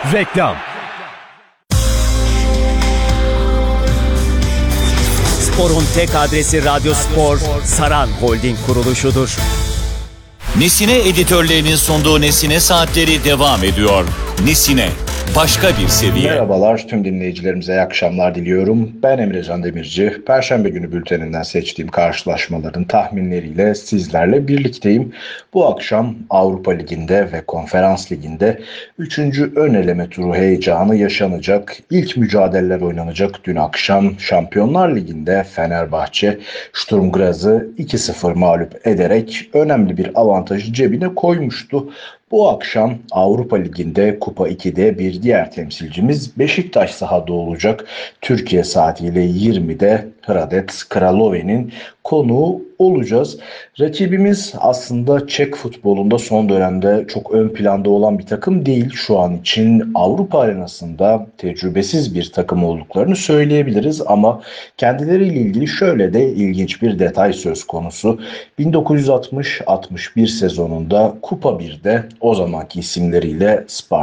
Reklam. Spor'un tek adresi Radyo Spor, Saran Holding kuruluşudur. Nesine editörlerinin sunduğu Nesine Saatleri devam ediyor. Nesine, başka bir seviye. Merhabalar, tüm dinleyicilerimize iyi akşamlar diliyorum. Ben Emrecan Demirci. Perşembe günü bülteninden seçtiğim karşılaşmaların tahminleriyle sizlerle birlikteyim. Bu akşam Avrupa Ligi'nde ve Konferans Ligi'nde 3. ön eleme turu heyecanı yaşanacak. İlk mücadeleler oynanacak dün akşam. Şampiyonlar Ligi'nde Fenerbahçe Sturm Graz'ı 2-0 mağlup ederek önemli bir avantajı cebine koymuştu. Bu akşam Avrupa Ligi'nde Kupa 2'de bir diğer temsilcimiz Beşiktaş sahada olacak. Türkiye saatiyle 20'de Hradec Kralove'nin konuğu olacağız. Rakibimiz aslında Çek futbolunda son dönemde çok ön planda olan bir takım değil. Şu an için Avrupa arenasında tecrübesiz bir takım olduklarını söyleyebiliriz ama kendileriyle ilgili şöyle de ilginç bir detay söz konusu. 1960-61 sezonunda Kupa 1'de o zamanki isimleriyle Sparta